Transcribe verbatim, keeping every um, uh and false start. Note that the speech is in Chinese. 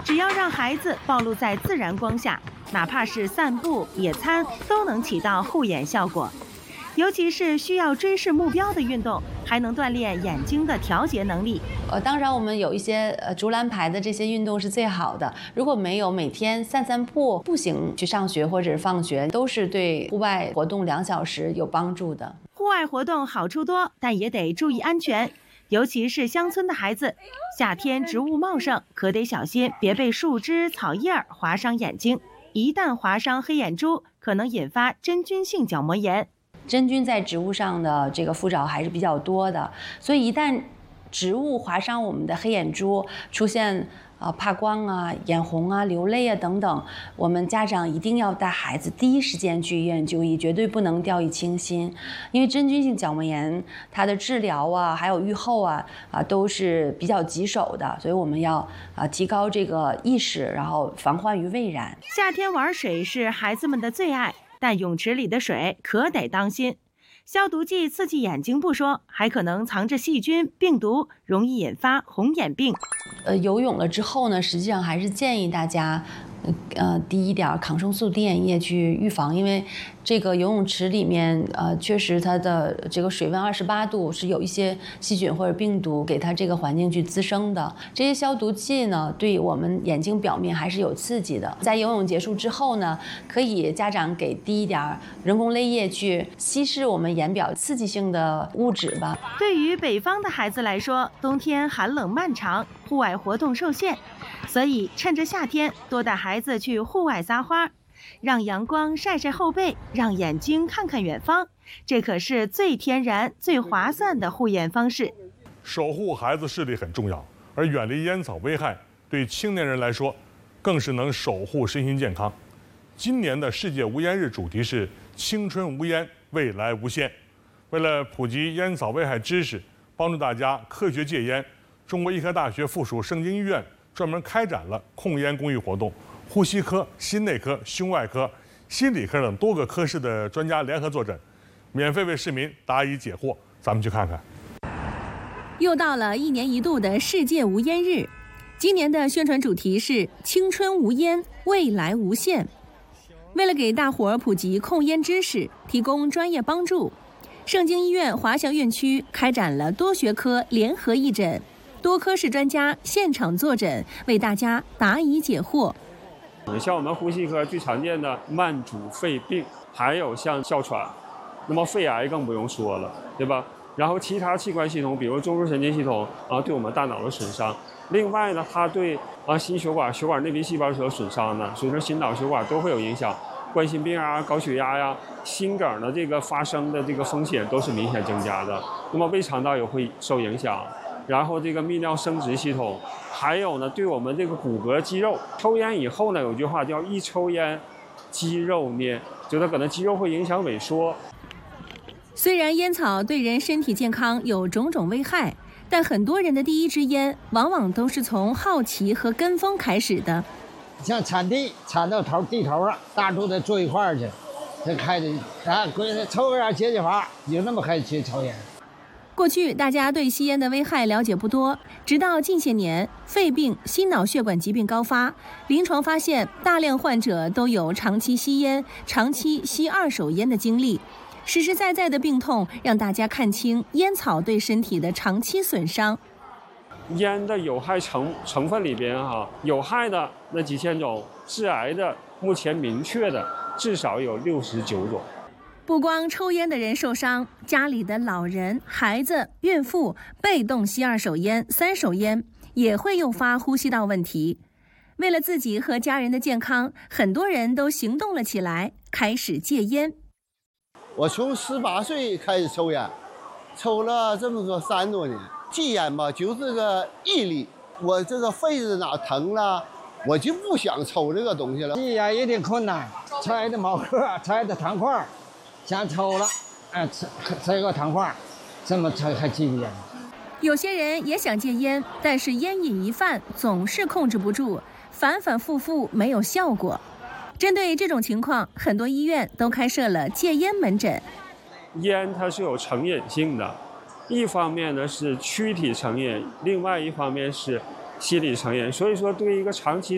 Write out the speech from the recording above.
只要让孩子暴露在自然光下，哪怕是散步、野餐，都能起到护眼效果。尤其是需要追视目标的运动，还能锻炼眼睛的调节能力。 呃，当然我们有一些呃竹篮排的这些运动是最好的。如果没有每天散散步、步行去上学或者是放学，都是对户外活动两小时有帮助的。 户外活动好处多，但也得注意安全。尤其是乡村的孩子，夏天植物茂盛，可得小心别被树枝、草叶划伤眼睛。一旦划伤黑眼珠，可能引发真菌性角膜炎。 真菌在植物上的这个附着还是比较多的，所以一旦植物划伤我们的黑眼珠，出现啊怕光啊、眼红啊、流泪啊等等，我们家长一定要带孩子第一时间去医院就医，绝对不能掉以轻心。因为真菌性角膜炎它的治疗啊，还有预后啊啊都是比较棘手的，所以我们要啊提高这个意识，然后防患于未然。 夏天玩水是孩子们的最爱。但泳池里的水可得当心，消毒剂刺激眼睛不说，还可能藏着细菌、病毒，容易引发红眼病。 呃，游泳了之后呢，实际上还是建议大家，呃，滴一点抗生素滴眼液去预防，因为这个游泳池里面，呃，确实它的这个水温二十八度是有一些细菌或者病毒给它这个环境去滋生的。这些消毒剂呢，对我们眼睛表面还是有刺激的。在游泳结束之后呢，可以家长给滴一点人工泪液去稀释我们眼表刺激性的物质吧。 对于北方的孩子来说，冬天寒冷漫长，户外活动受限，所以趁着夏天多带孩子去户外撒花，让阳光晒晒后背，让眼睛看看远方，这可是最天然、最划算的护眼方式。 守护孩子视力很重要，而远离烟草危害，对青年人来说，更是能守护身心健康。今年的世界无烟日主题是“青春无烟，未来无限”。为了普及烟草危害知识，帮助大家科学戒烟，中国医科大学附属盛京医院专门开展了控烟公益活动。呼吸科、心内科、胸外科、心理科等多个科室的专家联合坐诊，免费为市民答疑解惑。咱们去看看。 又到了一年一度的世界无烟日，今年的宣传主题是“青春无烟，未来无限”。为了给大伙儿普及控烟知识，提供专业帮助，盛京医院华翔院区开展了多学科联合义诊，多科室专家现场坐诊，为大家答疑解惑。 像我们呼吸科最常见的慢阻肺病，还有像哮喘，那么肺癌更不用说了，对吧？然后其他器官系统，比如中枢神经系统啊，对我们大脑的损伤。另外呢，它对啊心血管、血管内皮细胞所损伤呢，所以说心脑血管都会有影响。冠心病啊、高血压呀、心梗的这个发生的这个风险都是明显增加的。那么胃肠道也会受影响。然后这个泌尿生殖系统，还有呢，对我们这个骨骼肌肉，抽烟以后呢，有句话叫一抽烟，肌肉蔫，就它可能肌肉会影响萎缩。 虽然烟草对人身体健康有种种危害，但很多人的第一支烟往往都是从好奇和跟风开始的。 像铲地，铲到头地头上，大家都得坐一块儿去，才开始啊，归抽点解解乏，就那么开始去抽烟。 过去大家对吸烟的危害了解不多，直到近些年肺病、心脑血管疾病高发，临床发现大量患者都有长期吸烟、长期吸二手烟的经历。实实在在的病痛让大家看清烟草对身体的长期损伤。 烟的有害成成分里边哈、啊，有害的那几千种，致癌的目前明确的至少有六十九种。 不光抽烟的人受伤，家里的老人、孩子、孕妇被动吸二手烟、三手烟，也会诱发呼吸道问题。为了自己和家人的健康，很多人都行动了起来，开始戒烟。 我从十八岁开始抽烟，抽了这么说三多年。戒烟吧，就是个毅力。我这个肺子哪疼了，我就不想抽这个东西了。 戒烟也挺困难，拆的毛克，拆的糖块。想抽了，哎，吃吃个糖块，这么才还戒烟。 有些人也想戒烟，但是烟瘾一犯，总是控制不住，反反复复没有效果。针对这种情况，很多医院都开设了戒烟门诊。 烟它是有成瘾性的，一方面呢是躯体成瘾，另外一方面是心理成瘾。所以说，对于一个长期